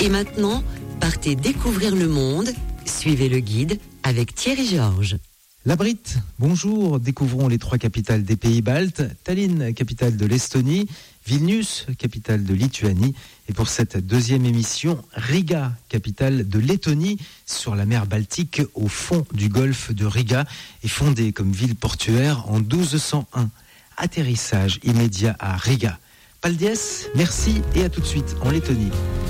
Et maintenant, partez découvrir le monde. Suivez le guide avec Thierry Georges. La Brit, bonjour, découvrons les 3 capitales des pays baltes, Tallinn, capitale de l'Estonie, Vilnius, capitale de Lituanie, et pour cette deuxième émission, Riga, capitale de Lettonie, sur la mer Baltique, au fond du golfe de Riga, et fondée comme ville portuaire en 1201. Atterrissage immédiat à Riga. Paldies, merci et à tout de suite en Lettonie.